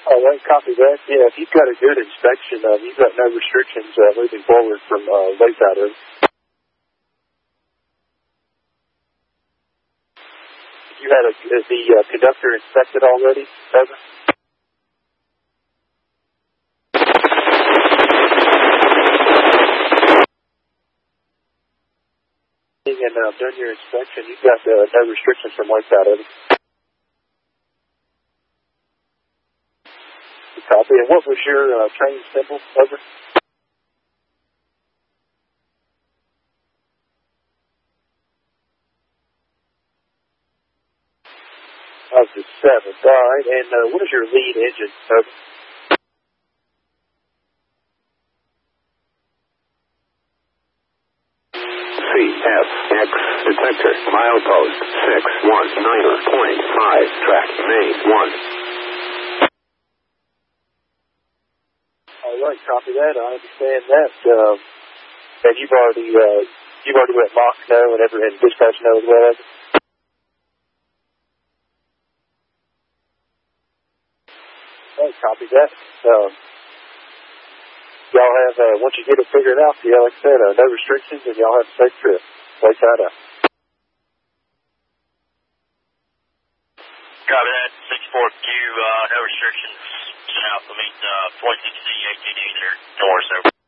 All right, copy that. Yeah, if you've got a good inspection, you've got no restrictions moving forward from Lakeside Road. You had the conductor inspected already, over? And during your inspection, you've got no restrictions from Lakeside, over? Copy. And what was your training symbol, over? Of the 7th. All right. And what is your lead engine, over? CFX detector, milepost 619.5, track main 1. All right, copy that. I understand that. And you've already let Mock know and dispatch know as well, over? Right, copy that. Y'all have, once you get it figured out, like I said, no restrictions, and y'all have a safe trip. Lakeside out. Copy that. 6-4Q, no restrictions. Sent out to meet 46C ATD there north, over.